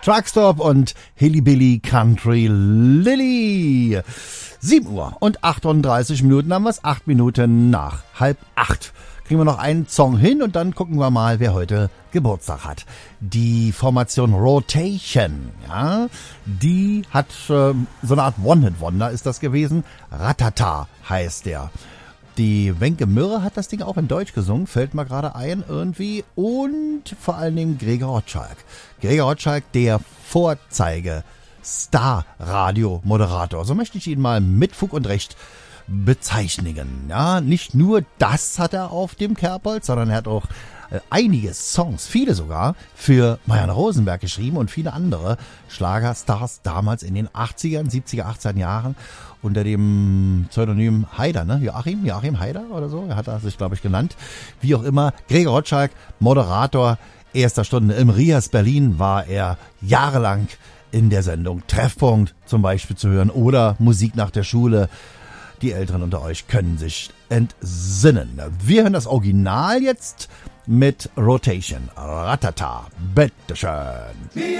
Truckstop und Hillybilly Country Lily. 7 Uhr und 38 Minuten haben wir es, 8 Minuten nach 7:30. Kriegen wir noch einen Song hin und dann gucken wir mal, wer heute Geburtstag hat. Die Formation Rotation, ja, die hat so eine Art One-Hit-Wonder ist das gewesen. Ratata heißt der. Die Wenke Mürre hat das Ding auch in Deutsch gesungen, fällt mir gerade ein irgendwie. Und vor allen Dingen Gregor Rotschalk. Gregor Rotschalk, der Vorzeige-Star-Radio-Moderator. So möchte ich ihn mal mit Fug und Recht bezeichnen. Ja, nicht nur das hat er auf dem Kerbholz, sondern er hat auch einige Songs, viele sogar, für Marianne Rosenberg geschrieben und viele andere Schlagerstars damals in den 80ern, 70er, 80er Jahren unter dem Pseudonym Haider, ne? Joachim Haider oder so, er hat er sich, glaube ich, genannt. Wie auch immer, Gregor Rotschalk, Moderator erster Stunde im Rias Berlin, war er jahrelang in der Sendung Treffpunkt zum Beispiel zu hören oder Musik nach der Schule. Die Älteren unter euch können sich entsinnen. Wir hören das Original jetzt mit Rotation. Ratata. Bitteschön.